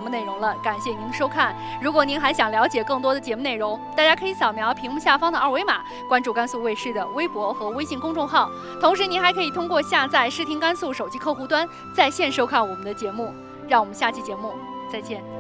内容了，感谢您的收看。如果您还想了解更多的节目内容，大家可以扫描屏幕下方的二维码，关注甘肃卫视的微博和微信公众号。同时，您还可以通过下载视听甘肃手机客户端在线收看我们的节目。让我们下期节目再见。